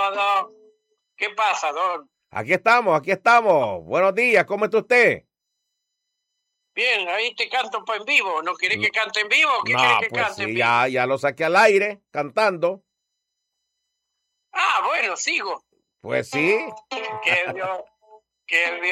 pasa, don? ¿Qué pasa, don? Aquí estamos, aquí estamos. Buenos días, ¿cómo está usted? Bien, ahí te canto en vivo. ¿No querés que cante en vivo o qué querés No, que pues cante en sí, vivo? ya lo saqué al aire, cantando. Ah, bueno, sigo. Pues sí. Que Dios, que Dios